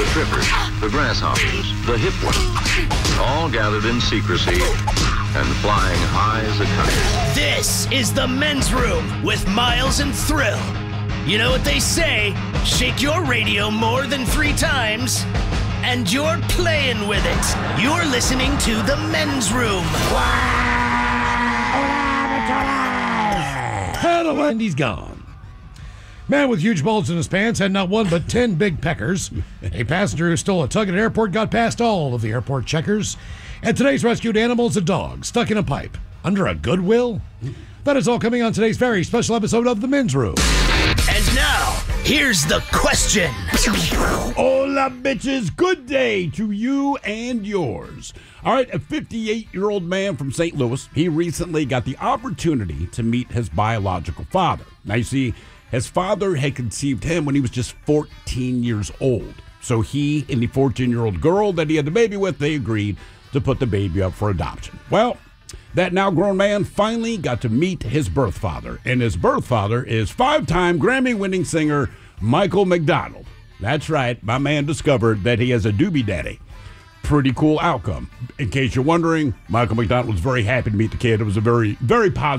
the trippers, the grasshoppers, the hip ones, all gathered in secrecy and flying high as a kite. This is the Men's Room with Miles and Thrill. You know what they say, shake your radio more than 3 times, and you're playing with it. You're listening to the Men's Room. And he's gone. Man with huge bulges in his pants had not one but 10 big peckers. A passenger who stole a tug at an airport got past all of the airport checkers. And today's rescued animal is a dog stuck in a pipe under a Goodwill. That is all coming on today's very special episode of The Men's Room. And now, here's the question. Hola, bitches. Good day to you and yours. All right, a 58-year-old man from St. Louis, he recently got the opportunity to meet his biological father. Now, you see, his father had conceived him when he was just 14 years old. So he and the 14-year-old girl that he had the baby with, they agreed to put the baby up for adoption. Well, that now grown man finally got to meet his birth father, and his birth father is 5-time Grammy-winning singer Michael McDonald. That's right, my man discovered that he has a doobie daddy. Pretty cool outcome. In case you're wondering, Michael McDonald was very happy to meet the kid. It was a very, very positive